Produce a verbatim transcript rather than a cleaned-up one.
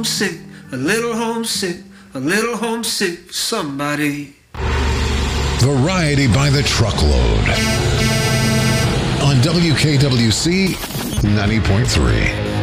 homesick, a little homesick, a little homesick for somebody. Variety by the truckload on W K W C ninety point three.